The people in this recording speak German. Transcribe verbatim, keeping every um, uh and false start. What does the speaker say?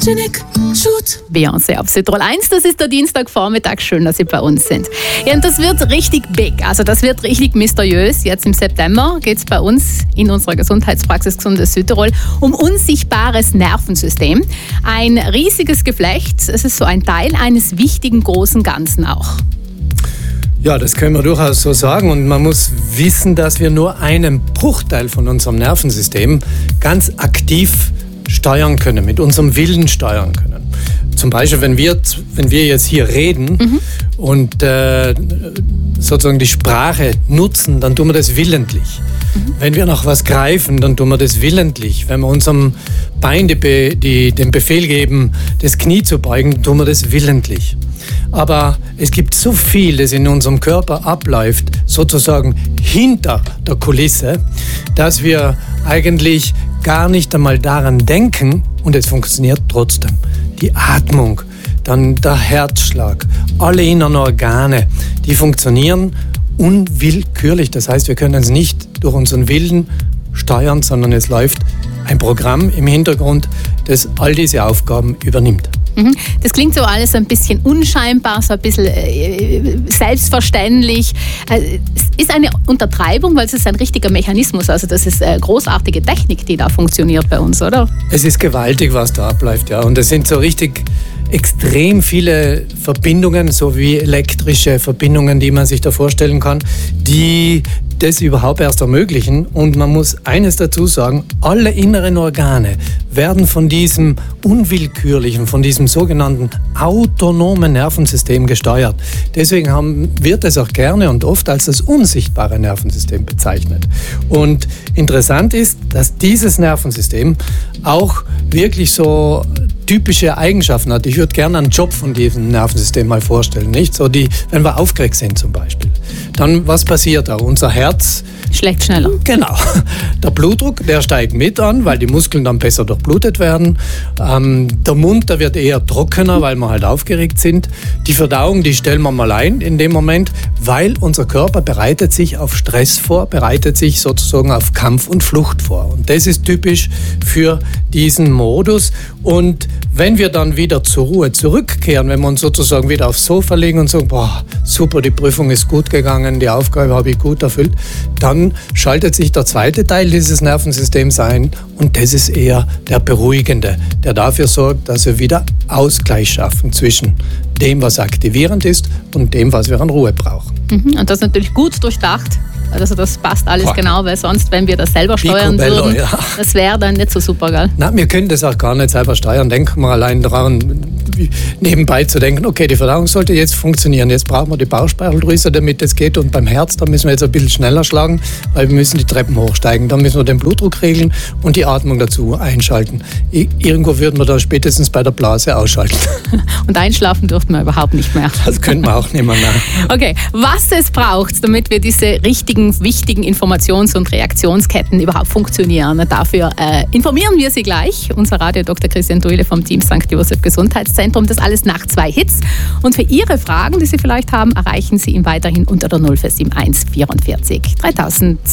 photogenic, shoot. Beyoncé auf Südtirol eins, das ist der Dienstagvormittag. Schön, dass Sie bei uns sind. Ja, und das wird richtig big, also das wird richtig mysteriös. Jetzt im September geht es bei uns in unserer Gesundheitspraxis Gesundes Südtirol um unsichtbares Nervensystem. Ein riesiges Geflecht, es ist so ein Teil eines wichtigen großen Ganzen auch. Ja, das können wir durchaus so sagen. Und man muss wissen, dass wir nur einen Bruchteil von unserem Nervensystem ganz aktiv steuern können, mit unserem Willen steuern können. Zum Beispiel, wenn wir, wenn wir jetzt hier reden mhm. und äh, sozusagen die Sprache nutzen, dann tun wir das willentlich. Mhm. Wenn wir nach was greifen, dann tun wir das willentlich. Wenn wir unserem Bein die, die, den Befehl geben, das Knie zu beugen, tun wir das willentlich. Aber es gibt so viel, das in unserem Körper abläuft, sozusagen hinter der Kulisse, dass wir eigentlich gar nicht einmal daran denken und es funktioniert trotzdem. Die Atmung, dann der Herzschlag, alle inneren Organe, die funktionieren unwillkürlich. Das heißt, wir können es nicht durch unseren Willen steuern, sondern es läuft ein Programm im Hintergrund, das all diese Aufgaben übernimmt. Das klingt so alles ein bisschen unscheinbar, so ein bisschen äh, selbstverständlich. Äh, es ist eine Untertreibung, weil es ist ein richtiger Mechanismus. Also das ist äh, großartige Technik, die da funktioniert bei uns, oder? Es ist gewaltig, was da abläuft, ja. Und es sind so richtig extrem viele Verbindungen, so wie elektrische Verbindungen, die man sich da vorstellen kann, die das überhaupt erst ermöglichen. Und man muss eines dazu sagen, alle inneren Organe werden von diesem unwillkürlichen, von diesem sogenannten autonomen Nervensystem gesteuert. Deswegen haben, wird es auch gerne und oft als das unsichtbare Nervensystem bezeichnet. Und interessant ist, dass dieses Nervensystem auch wirklich so typische Eigenschaften hat. Ich würde gerne einen Job von diesem Nervensystem mal vorstellen, nicht? So die, wenn wir aufgeregt sind zum Beispiel. Dann, was passiert da? Unser Herz schlägt schneller. Genau. Der Blutdruck, der steigt mit an, weil die Muskeln dann besser durchblutet werden. Ähm, der Mund, der wird eher trockener, weil wir halt aufgeregt sind. Die Verdauung, die stellen wir mal ein in dem Moment, weil unser Körper bereitet sich auf Stress vor, bereitet sich sozusagen auf Kampf und Flucht vor. Und das ist typisch für diesen Modus. Und wenn wir dann wieder zur Ruhe zurückkehren, wenn wir uns sozusagen wieder aufs Sofa legen und sagen, boah, super, die Prüfung ist gut gegangen, die Aufgabe habe ich gut erfüllt, dann schaltet sich der zweite Teil dieses Nervensystems ein und das ist eher der beruhigende, der dafür sorgt, dass wir wieder Ausgleich schaffen zwischen dem, was aktivierend ist und dem, was wir an Ruhe brauchen. Mhm. Und das ist natürlich gut durchdacht. Also das passt alles Boah. Genau, weil sonst, wenn wir das selber steuern Picobello, würden, ja. das wäre dann nicht so super, gell? Na, wir können das auch gar nicht selber steuern. Denken wir allein daran, nebenbei zu denken, okay, die Verdauung sollte jetzt funktionieren. Jetzt brauchen wir die Bauchspeicheldrüse, damit es geht. Und beim Herz, da müssen wir jetzt ein bisschen schneller schlagen, weil wir müssen die Treppen hochsteigen. Dann müssen wir den Blutdruck regeln und die Atmung dazu einschalten. Irgendwo würden wir da spätestens bei der Blase ausschalten. Und einschlafen dürften wir überhaupt nicht mehr. Das können wir auch nicht mehr machen. Okay, was es braucht, damit wir diese richtigen, wichtigen Informations- und Reaktionsketten überhaupt funktionieren. Dafür äh, informieren wir Sie gleich. Unser Radio Doktor Christian Duile vom Team Sankt Joseph Gesundheitszentrum. Das alles nach zwei Hits. Und für Ihre Fragen, die Sie vielleicht haben, erreichen Sie ihn weiterhin unter der null vier sieben eins vierundvierzig dreitausend.